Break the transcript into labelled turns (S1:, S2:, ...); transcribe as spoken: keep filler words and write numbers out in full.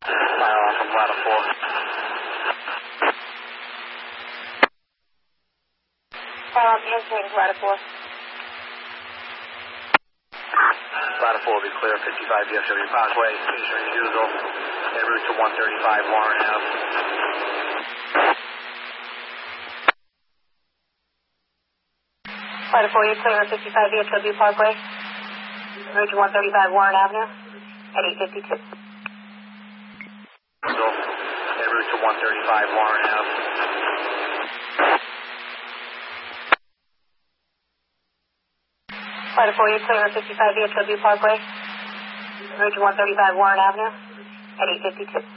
S1: Fire off from ladder four.
S2: Fire off answering ladder four.
S1: Ladder four will be clear, fifty-five D F W Parkway, station as usual, en route to one thirty-five Warren Ave.
S2: Ladder four, you're clear at fifty-five D F W Parkway, en route to one thirty-five Warren Avenue, at eight fifty-two.
S1: En route to one thirty-five Warren Ave.
S2: Ladder four, you're clear at fifty-five D F W Parkway, en route to one thirty-five Warren Avenue, at eight fifty-two.